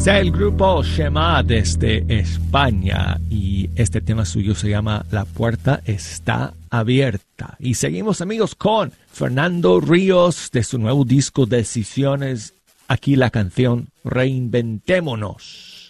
El grupo Shema desde España y este tema suyo se llama La puerta está abierta. Y seguimos, amigos, con Fernando Ríos de su nuevo disco Decisiones. Aquí la canción Reinventémonos.